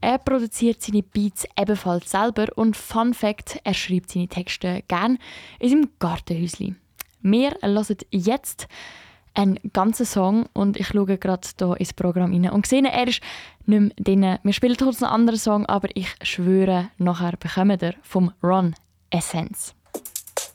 er produziert seine Beats ebenfalls selber und Fun Fact, er schreibt seine Texte gerne in seinem Gartenhäuschen. Wir hören jetzt einen ganzen Song und ich schaue gerade hier ins Programm rein und sehe, er ist nicht mehr drin. Wir spielen kurz einen anderen Song, aber ich schwöre, nachher bekommt ihr vom Ron Essence.